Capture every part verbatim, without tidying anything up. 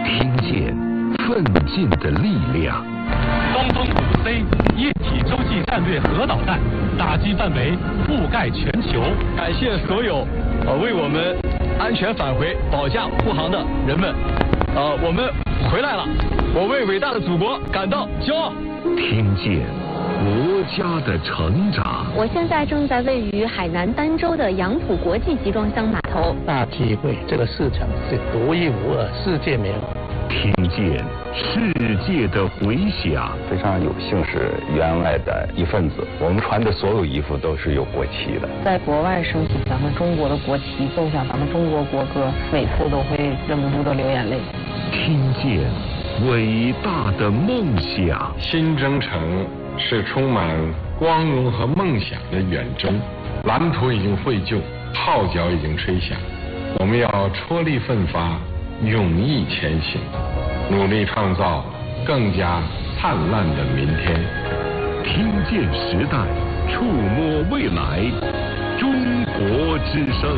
听见奋进的力量。 东风五 C 液体洲际战略核导弹打击范围覆盖全球。 感谢所有呃为我们安全返回保驾护航的人们，呃，我们回来了，我为伟大的祖国感到骄傲。 听见国家的成长。 我现在正在位于海南儋州的杨浦国际集装箱码头， 大体会这个市场是独一无二，世界没有。 听见世界的回响。 非常有幸是员外的一份子，我们穿的所有衣服都是有国旗的。 在国外升起咱们中国的国旗，奏响咱们中国国歌，每次都会忍不住的流眼泪。 听见伟大的梦想。 新征程是充满光荣和梦想的远征，蓝图已经绘就，号角已经吹响，我们要踔厉奋发，勇毅前行，努力创造更加灿烂的明天。 听见时代，触摸未来，中国之声。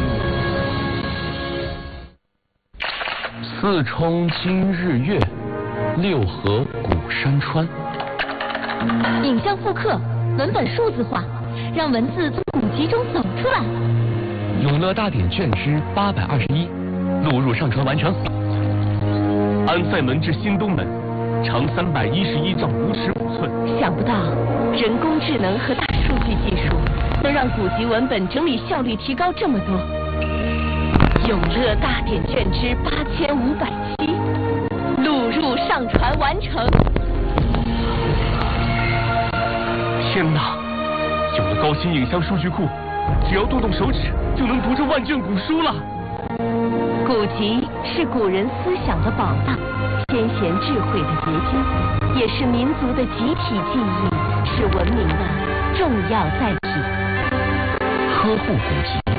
四冲今日月，六合古山川。 影像复刻，文本数字化，让文字从古籍中走出来。 永乐大典卷之八百二十一，录入上传完成。安塞门至新东门，长三百一十一兆五尺五寸。 想不到人工智能和大数据技术能让古籍文本整理效率提高这么多。永乐大典卷之八千五百七，录入上传完成。 天哪！有了高新影像数据库，只要动动手指就能读这万卷古书了。 古籍是古人思想的宝藏，先贤智慧的结晶，也是民族的集体记忆，是文明的重要载体。 呵护古籍，